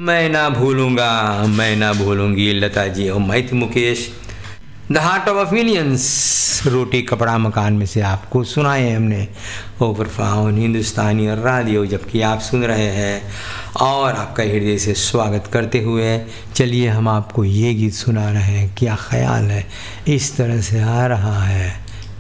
मैं ना भूलूंगा, मैं ना भूलूंगी, लता जी और मैं थी Mukesh. The heart of millions, रोटी कपड़ा मकान में से आपको सुनाए हमने ओवर फाउन हिंदुस्तानी और रेडियो, जबकि आप सुन रहे हैं और आपका हृदय से स्वागत करते हुए चलिए हम आपको ये गीत सुना रहे हैं। क्या ख्याल है, इस तरह से आ रहा है।